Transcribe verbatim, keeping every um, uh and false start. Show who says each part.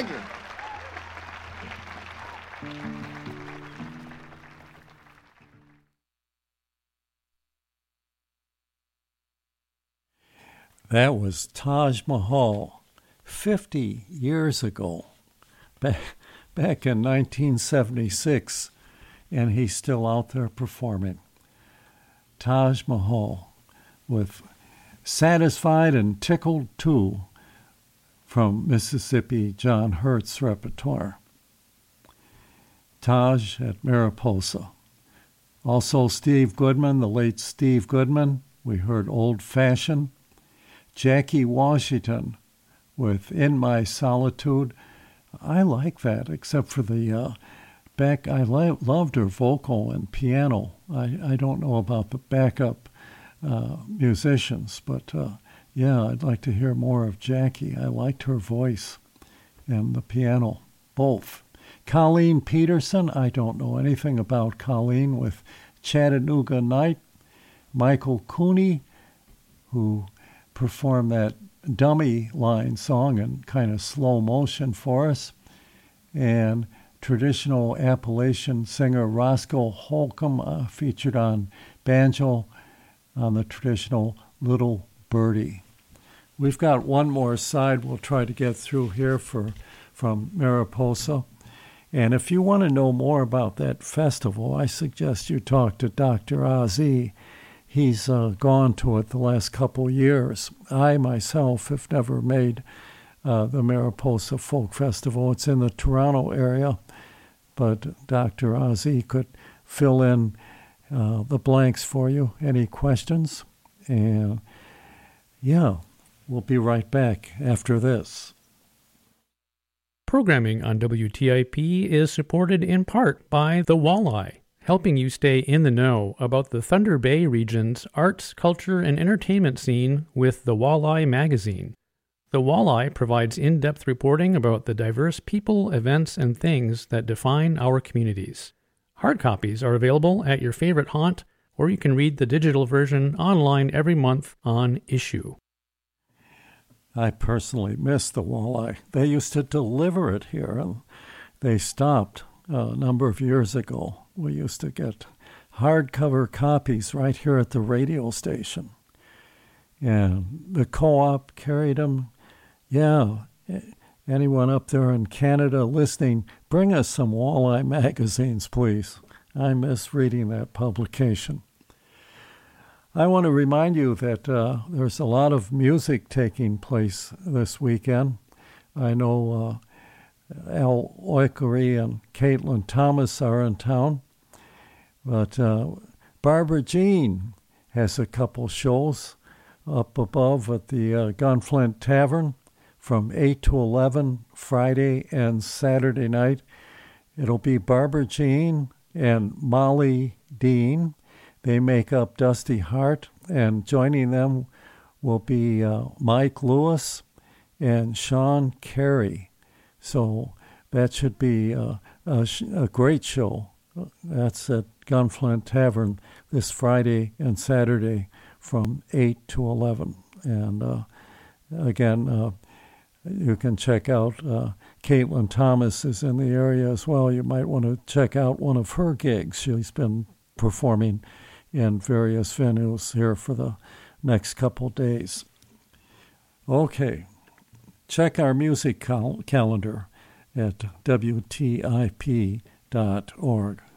Speaker 1: Thank you.
Speaker 2: That was Taj Mahal fifty years ago, back, back in nineteen seventy-six, and he's still out there performing. Taj Mahal with Satisfied and Tickled Too from Mississippi John Hurt's repertoire. Taj at Mariposa. Also Steve Goodman, the late Steve Goodman. We heard Old Fashioned. Jackie Washington with In My Solitude. I like that, except for the uh, back. I li- loved her vocal and piano. I, I don't know about the backup uh, musicians, but uh, yeah, I'd like to hear more of Jackie. I liked her voice and the piano, both. Colleen Peterson, I don't know anything about Colleen, with Chattanooga Night. Michael Cooney, who performed that Dummy Line song in kind of slow motion for us, and traditional Appalachian singer Roscoe Holcomb uh, featured on banjo on the traditional Little Birdie. We've got one more side we'll try to get through here for from Mariposa. And if you want to know more about that festival, I suggest you talk to Doctor Ozzy. He's uh, gone to it the last couple years. I myself have never made uh, the Mariposa Folk Festival. It's in the Toronto area, but Doctor Ozzy could fill in uh, the blanks for you. Any questions? And yeah, we'll be right back after this.
Speaker 3: Programming on W T I P is supported in part by The Walleye, helping you stay in the know about the Thunder Bay region's arts, culture, and entertainment scene with The Walleye magazine. The Walleye provides in-depth reporting about the diverse people, events, and things that define our communities. Hard copies are available at your favorite haunt, or you can read the digital version online every month on Issue.
Speaker 2: I personally miss the Walleye. They used to deliver it here, and they stopped a number of years ago. We used to get hardcover copies right here at the radio station. And the co-op carried them. Yeah, anyone up there in Canada listening, bring us some Walleye magazines, please. I miss reading that publication. I want to remind you that uh, there's a lot of music taking place this weekend. I know uh, Al Oikery and Caitlin Thomas are in town, but uh, Barbara Jean has a couple shows up above at the uh, Gunflint Tavern from eight to eleven Friday and Saturday night. It'll be Barbara Jean and Molly Dean. They make up Dusty Hart, and joining them will be uh, Mike Lewis and Sean Carey. So that should be uh, a, sh- a great show. That's at Gunflint Tavern this Friday and Saturday from eight to eleven. And uh, again, uh, you can check out uh, Caitlin Thomas is in the area as well. You might want to check out one of her gigs. She's been performing in various venues here for the next couple days. Okay, check our music cal- calendar at W T I P dot org.